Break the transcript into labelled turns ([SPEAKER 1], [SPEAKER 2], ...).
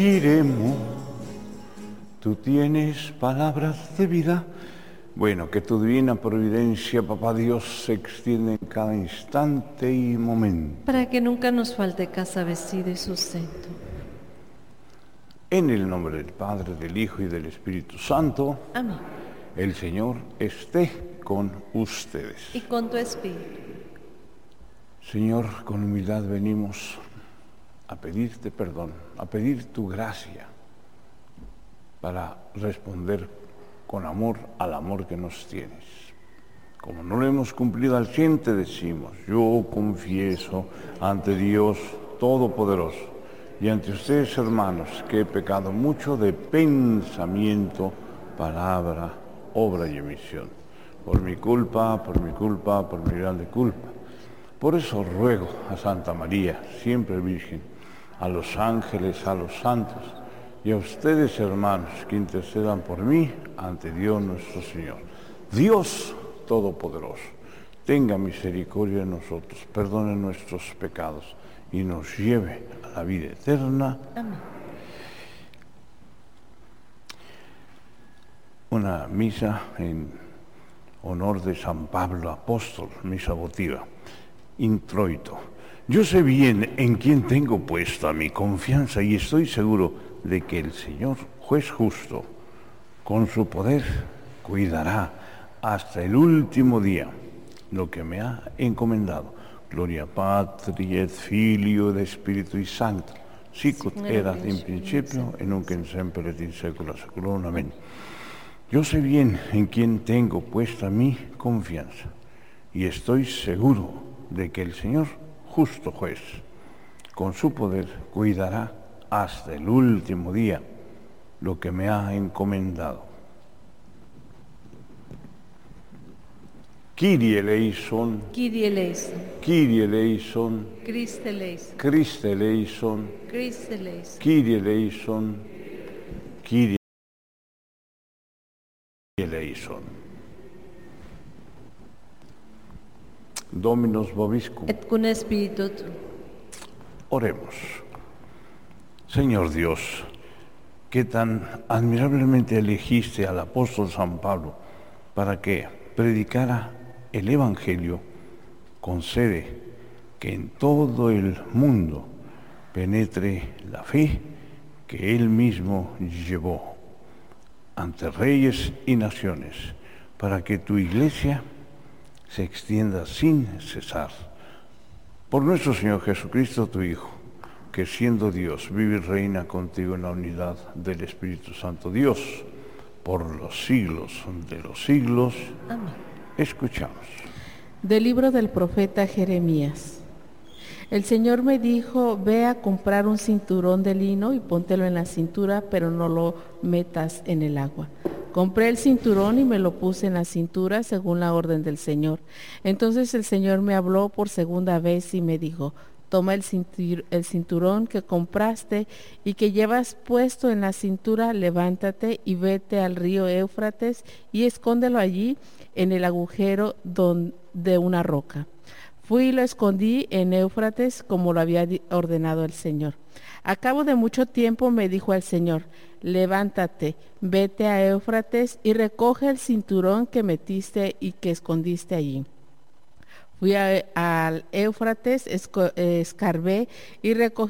[SPEAKER 1] Iremos, tú tienes palabras de vida. Bueno, que tu divina providencia, Papá Dios, se extienda en cada instante y momento.
[SPEAKER 2] Para que nunca nos falte casa, vestido y sustento.
[SPEAKER 1] En el nombre del Padre, del Hijo y del Espíritu Santo.
[SPEAKER 2] Amén.
[SPEAKER 1] El Señor esté con ustedes.
[SPEAKER 2] Y con tu espíritu.
[SPEAKER 1] Señor, con humildad venimos a pedirte perdón, a pedir tu gracia para responder con amor al amor que nos tienes. Como no lo hemos cumplido al 100, te decimos: yo confieso ante Dios Todopoderoso y ante ustedes, hermanos, que he pecado mucho de pensamiento, palabra, obra y omisión. Por mi culpa, por mi grande culpa. Por eso ruego a Santa María, siempre Virgen, a los ángeles, a los santos, y a ustedes, hermanos, que intercedan por mí ante Dios nuestro Señor. Dios Todopoderoso, tenga misericordia de nosotros, perdone nuestros pecados y nos lleve a la vida eterna.
[SPEAKER 2] Amén.
[SPEAKER 1] Una misa en honor de San Pablo Apóstol, misa votiva. Introito. Yo sé bien en quién tengo puesta mi confianza y estoy seguro de que el Señor, juez justo, con su poder cuidará hasta el último día lo que me ha encomendado. Gloria Patri et Filio et Spiritui Sancto, sicut erat in principio, et nunc in semper et in saecula saeculorum. Amén. Yo sé bien en quién tengo puesta mi confianza y estoy seguro de que el Señor, justo juez, con su poder cuidará hasta el último día lo que me ha encomendado. Kyrie eleison,
[SPEAKER 2] Kyrie eleison,
[SPEAKER 1] Kyrie eleison,
[SPEAKER 2] Christe eleison,
[SPEAKER 1] Christe eleison,
[SPEAKER 2] Christe eleison,
[SPEAKER 1] Kyrie eleison, Kyrie eleison. Dominus vobiscum.
[SPEAKER 2] et cum spiritu tuo.
[SPEAKER 1] Oremos. Señor Dios, que tan admirablemente elegiste al apóstol San Pablo para que predicara el Evangelio, concede que en todo el mundo penetre la fe que él mismo llevó ante reyes y naciones, para que tu iglesia se extienda sin cesar. Por nuestro Señor Jesucristo, tu Hijo, que siendo Dios, vive y reina contigo en la unidad del Espíritu Santo, Dios, por los siglos de los siglos.
[SPEAKER 2] Amén.
[SPEAKER 1] Escuchamos.
[SPEAKER 3] Del libro del profeta Jeremías. El Señor me dijo: ve a comprar un cinturón de lino y póntelo en la cintura, pero no lo metas en el agua. Compré el cinturón y me lo puse en la cintura según la orden del Señor. Entonces el Señor me habló por segunda vez y me dijo: toma el cinturón que compraste y que llevas puesto en la cintura, levántate y vete al río Éufrates y escóndelo allí en el agujero de una roca. Fui y lo escondí en Éufrates como lo había ordenado el Señor. A cabo de mucho tiempo me dijo el Señor: levántate, vete a Éufrates y recoge el cinturón que metiste y que escondiste allí. Fui al Éufrates, escarbé y recogí